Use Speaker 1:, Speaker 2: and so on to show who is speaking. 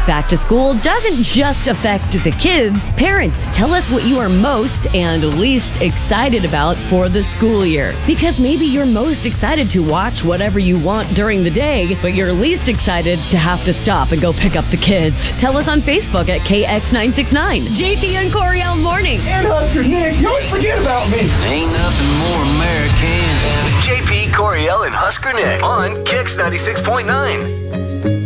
Speaker 1: Back to school doesn't just affect the kids. Parents, tell us what you are most and least excited about for the school year. Because maybe you're most excited to watch whatever you want during the day, but you're least excited to have to stop and go pick up the kids. Tell us on Facebook at KX969. JP and Coriel Mornings.
Speaker 2: And Husker Nick, you always forget about me.
Speaker 3: Ain't nothing more American than JP, Coriel, and Husker Nick on Kix 96.9.